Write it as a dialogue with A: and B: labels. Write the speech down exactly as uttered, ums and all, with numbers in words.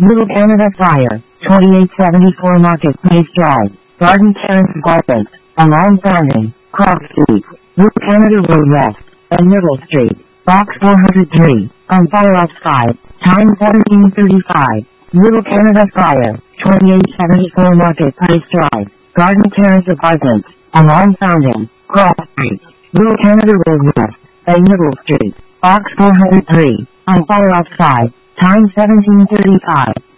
A: Little Canada Fire, twenty-eight seventy-four Marketplace Drive, Garden Terrace Apartments, along Fountain, Cross Street, Little Canada Road West, and Middle Street, Box four hundred three, on Fire Off Side, time seventeen thirty-five. Little Canada Fire, twenty-eight seventy-four Marketplace Drive, Garden Terrace Apartments, along Fountain, Cross Street, Little Canada Road West, and Middle Street, Box four hundred three, on Fire Off Side, time seventeen thirty-five.